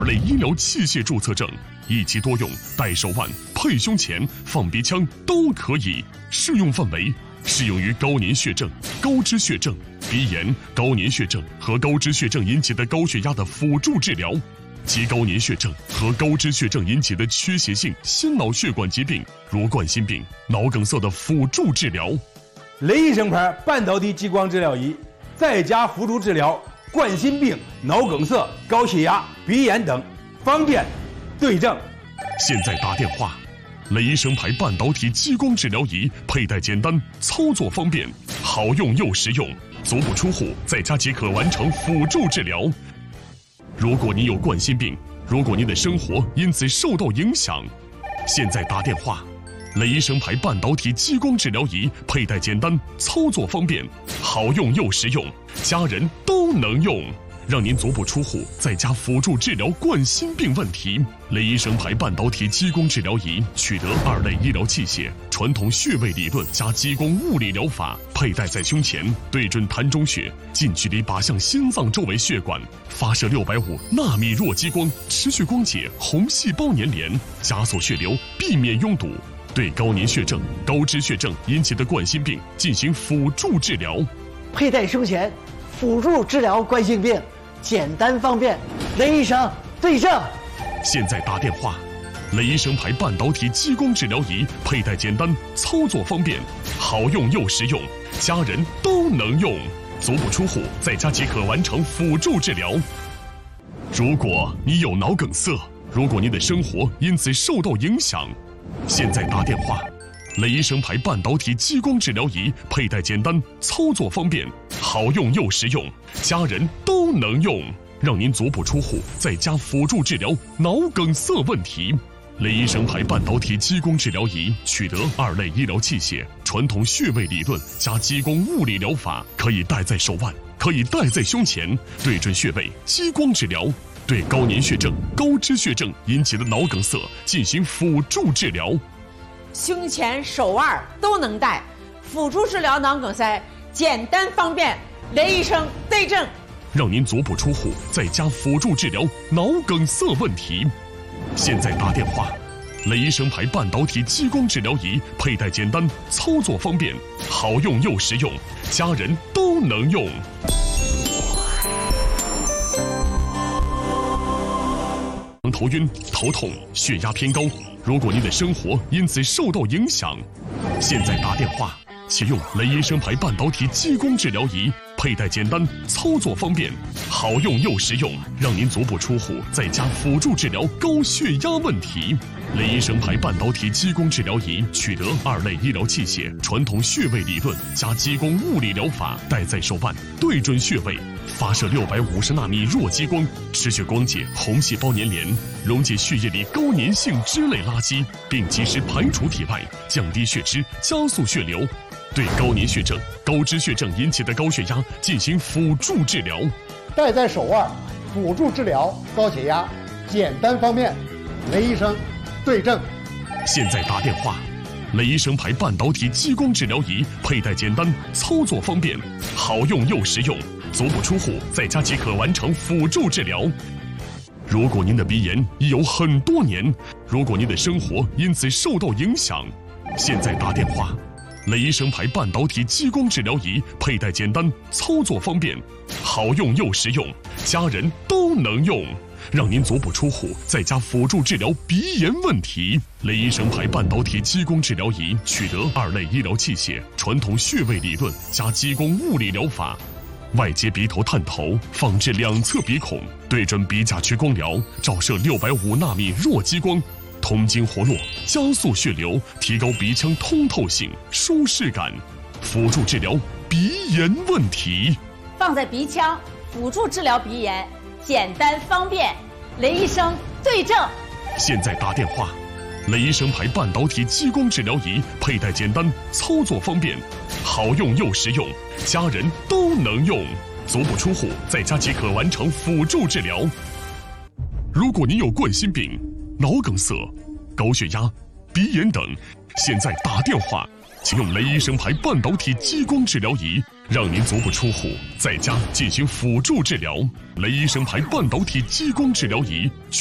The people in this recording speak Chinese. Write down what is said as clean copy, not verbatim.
类医疗器械注册证，一机多用，戴手腕、配胸前、放鼻腔都可以。适用范围适用于高粘血症、高脂血症、鼻炎、高粘血症和高脂血症引起的高血压的辅助治疗，及高粘血症和高脂血症引起的缺血性心脑血管疾病，如冠心病、脑梗塞的辅助治疗。 雷医生牌半导体激光治疗仪，在家辅助治疗冠心病、脑梗塞、高血压、鼻炎等，方便对症。 现在打电话。雷医生牌半导体激光治疗仪佩戴简单，操作方便，好用又实用，足不出户，在家即可完成辅助治疗。如果你有冠心病，如果你的生活因此受到影响，现在打电话。雷医生牌半导体激光治疗仪佩戴简单，操作方便，好用又实用，家人都能用，让您足不出户，在家辅助治疗冠心病问题。雷医生牌半导体激光治疗仪取得2类医疗器械，传统穴位理论加激光物理疗法，佩戴在胸前，对准膻中穴，近距离靶向心脏周围血管，发射650纳米弱激光，持续光解红细胞粘连，加速血流，避免拥堵。对高粘血症、高脂血症引起的冠心病进行辅助治疗。 佩戴胸前，辅助治疗冠心病，简单方便。雷医生对症。 现在打电话。雷医生牌半导体激光治疗仪佩戴简单，操作方便，好用又实用，家人都能用，足不出户，在家即可完成辅助治疗。如果你有脑梗塞，如果您的生活因此受到影响，现在打电话。雷医生牌半导体激光治疗仪佩戴简单，操作方便，好用又实用，家人都能用，让您足不出户，在家辅助治疗脑梗塞问题。雷医生牌半导体激光治疗仪取得2类医疗器械，传统穴位理论加激光物理疗法，可以戴在手腕，可以戴在胸前，对准穴位激光治疗，对高粘血症、高脂血症引起的脑梗塞进行辅助治疗。 胸前、手腕都能戴，辅助治疗脑梗塞，简单方便。雷医生对症， 让您足不出户，在家辅助治疗脑梗塞问题。现在打电话。雷医生牌半导体激光治疗仪佩戴简单，操作方便，好用又实用，家人都能用。头晕、头痛、血压偏高，如果您的生活因此受到影响，现在打电话。启用雷医生牌半导体激光治疗仪，佩戴简单，操作方便，好用又实用，让您足不出户，在家辅助治疗高血压问题。雷医生牌半导体激光治疗仪取得2类医疗器械，传统穴位理论加激光物理疗法，戴在手腕，对准穴位，发射650纳米弱激光，持续光解红细胞粘连，溶解血液里高粘性脂类垃圾，并及时排除体外，降低血脂，加速血流。对高粘血症、高脂血症引起的高血压进行辅助治疗。 戴在手腕，辅助治疗高血压，简单方便。雷医生对症。 现在打电话。雷医生牌半导体激光治疗仪佩戴简单，操作方便，好用又实用，足不出户，在家即可完成辅助治疗。如果您的鼻炎已有很多年，如果您的生活因此受到影响，现在打电话。雷医生牌半导体激光治疗仪佩戴简单，操作方便，好用又实用，家人都能用，让您足不出户，在家辅助治疗鼻炎问题。雷医生牌半导体激光治疗仪取得2类医疗器械，传统穴位理论加激光物理疗法，外接鼻头探头，放置2侧鼻孔，对准鼻甲区光疗，照射650纳米弱激光，通经活络，加速血流，提高鼻腔通透性、舒适感，辅助治疗鼻炎问题。 放在鼻腔，辅助治疗鼻炎，简单方便。雷医生对症。 现在打电话。雷医生牌半导体激光治疗仪佩戴简单，操作方便，好用又实用，家人都能用，足不出户，在家即可完成辅助治疗。如果您有冠心病、脑梗塞、高血压、鼻炎等，现在打电话，请用雷医生牌半导体激光治疗仪， 让您足不出户，在家进行辅助治疗。雷医生牌半导体激光治疗仪。